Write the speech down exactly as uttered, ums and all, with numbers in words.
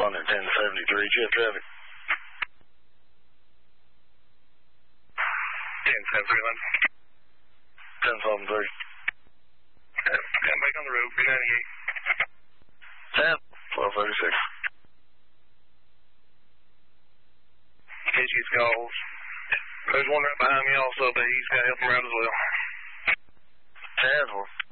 Responding ten seventy-three, check traffic. ten seventy-three, London. ten seventy-three. Come back on the road, three ninety-eight. ten, twelve thirty-six. Issues calls. There's one right behind me also, but he's got to help him around as well. ten,